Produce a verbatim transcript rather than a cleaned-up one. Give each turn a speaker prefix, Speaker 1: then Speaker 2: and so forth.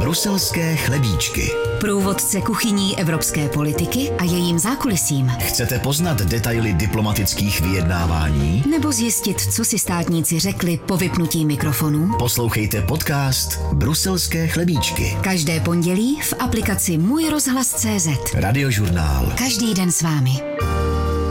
Speaker 1: Bruselské chlebíčky.
Speaker 2: Průvodce kuchyní evropské politiky a jejím zákulisím.
Speaker 1: Chcete poznat detaily diplomatických vyjednávání?
Speaker 2: Nebo zjistit, co si státníci řekli po vypnutí mikrofonů?
Speaker 1: Poslouchejte podcast Bruselské chlebíčky.
Speaker 2: Každé pondělí v aplikaci Můj rozhlas tečka cé zet.
Speaker 1: Radiožurnál.
Speaker 2: Každý den s vámi.